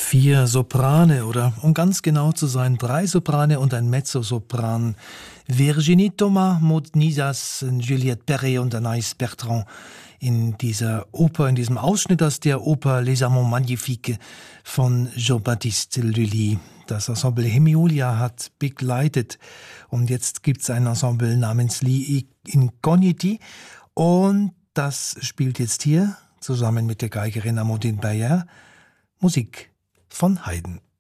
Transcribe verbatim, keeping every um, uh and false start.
Vier Soprane oder um ganz genau zu sein, drei Soprane und ein Mezzosopran. Virginie Thomas, Maud Nidas, Juliette Perret und Anaïs Bertrand in dieser Oper, in diesem Ausschnitt aus der Oper Les Amants Magnifiques von Jean-Baptiste Lully. Das Ensemble Hemiulia hat begleitet und jetzt gibt es ein Ensemble namens Li Incogniti und das spielt jetzt hier zusammen mit der Geigerin Amandine Bayer Musik von Haydn.